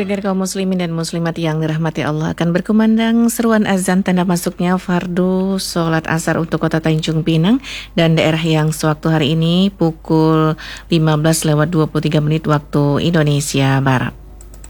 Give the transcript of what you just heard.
Pendengar kaum muslimin dan muslimat yang dirahmati Allah, akan berkumandang seruan azan tanda masuknya fardu sholat asar untuk kota Tanjung Pinang dan daerah yang sewaktu hari ini pukul 15:23 waktu Indonesia Barat.